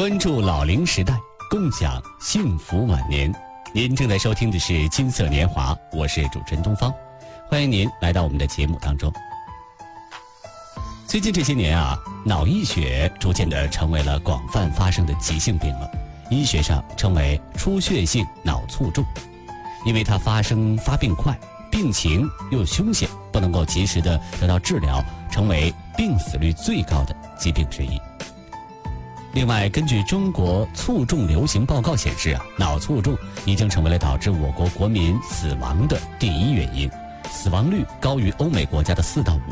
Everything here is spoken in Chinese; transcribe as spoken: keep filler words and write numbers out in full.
关注老龄时代，共享幸福晚年。您正在收听的是《金色年华》，我是主持人东方，欢迎您来到我们的节目当中。最近这些年啊，脑溢血逐渐的成为了广泛发生的急性病了，医学上称为出血性脑卒中，因为它发生发病快，病情又凶险，不能够及时的得到治疗，成为病死率最高的疾病之一。另外，根据中国卒中流行报告显示啊，脑卒中已经成为了导致我国国民死亡的第一原因，死亡率高于欧美国家的四到五